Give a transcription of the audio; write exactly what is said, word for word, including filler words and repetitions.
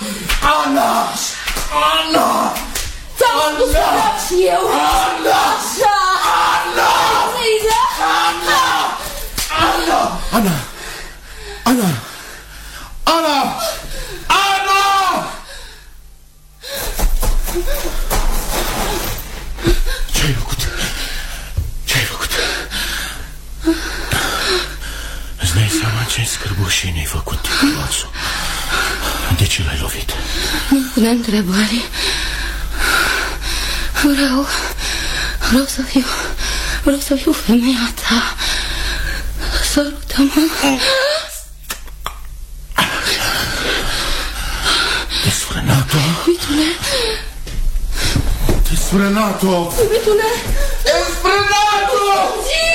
Ana! Ana! Ți-am spus că vreau și eu! Ana! Așa! Ana! Ana! Ana! Ana! Ana! Ana! Ana! Ce-ai făcut? Ce-ai făcut? Îți dai seama ce scârbușii ne-ai făcut, Ticuloasu? De ce l-ai lovit? Nu pune întrebări. Vreau... Vreau să fiu... Vreau să fiu femeia ta. Sărută-mă. Desfrânat-o? Vitule. Desfrânat-o? Vitule. Desfrânat-o! Zi!